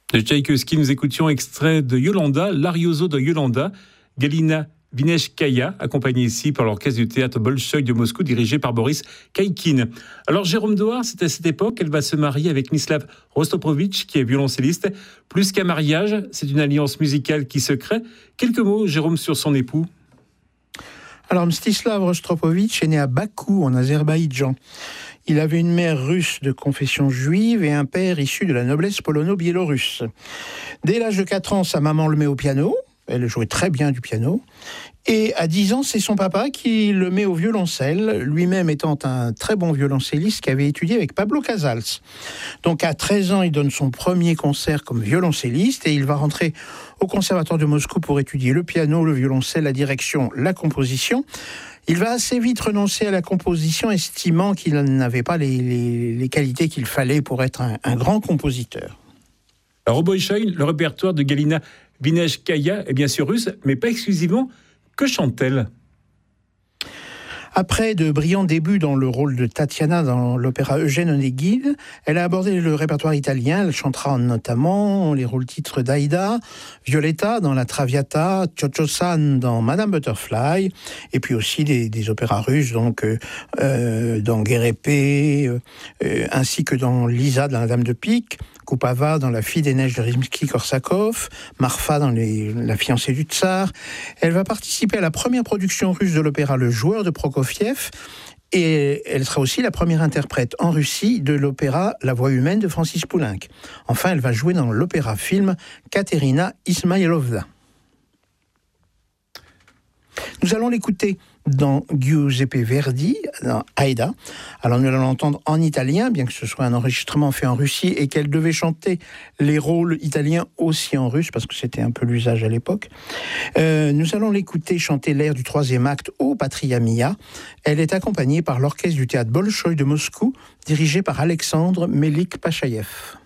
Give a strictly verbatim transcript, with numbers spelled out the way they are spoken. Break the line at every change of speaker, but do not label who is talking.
De Tchaïkovski, nous écoutions extrait de Yolanda, l'Arioso de Yolanda, Galina Vineshkaya, accompagnée ici par l'orchestre du théâtre Bolchoï de Moscou, dirigé par Boris Kaikin. Alors Jérôme Doar, c'est à cette époque qu'elle va se marier avec Mislav Rostropovitch, qui est violoncelliste. Plus qu'un mariage, c'est une alliance musicale qui se crée. Quelques mots, Jérôme, sur son époux.
Alors Mstislav Rostropovitch est né à Bakou, en Azerbaïdjan. Il avait une mère russe de confession juive et un père issu de la noblesse polono-biélorusse. Dès l'âge de quatre ans, sa maman le met au piano. Elle jouait très bien du piano. Et à dix ans, c'est son papa qui le met au violoncelle, lui-même étant un très bon violoncelliste qui avait étudié avec Pablo Casals. Donc à treize ans, il donne son premier concert comme violoncelliste et il va rentrer au Conservatoire de Moscou pour étudier le piano, le violoncelle, la direction, la composition. Il va assez vite renoncer à la composition, estimant qu'il n'avait pas les, les, les qualités qu'il fallait pour être un, un grand compositeur.
Alors au Bolchoï, le répertoire de Galina Vineshkaya est bien sûr russe, mais pas exclusivement. Que chante-t-elle ?
Après de brillants débuts dans le rôle de Tatiana dans l'opéra Eugène Onegin, elle a abordé le répertoire italien. Elle chantera notamment les rôles-titres d'Aïda, Violetta dans La Traviata, Cho-Cho-san dans Madame Butterfly, et puis aussi des, des opéras russes, donc euh, dans Guerre épée, euh, ainsi que dans Lisa dans La Dame de Pique, Kupava dans La Fille des Neiges de Rimsky-Korsakov, Marfa dans les, La fiancée du tsar. Elle va participer à la première production russe de l'opéra Le Joueur de Prokofiev, et elle sera aussi la première interprète en Russie de l'opéra La Voix humaine de Francis Poulenc. Enfin, elle va jouer dans l'opéra-film Katerina Ismailovna. Nous allons l'écouter dans Giuseppe Verdi, dans Aïda. Alors nous allons l'entendre en italien, bien que ce soit un enregistrement fait en Russie et qu'elle devait chanter les rôles italiens aussi en russe, parce que c'était un peu l'usage à l'époque. Euh, nous allons l'écouter chanter l'air du troisième acte au Patria Mia. Elle est accompagnée par l'orchestre du théâtre Bolchoï de Moscou, dirigé par Alexandre Melik-Pachaïev.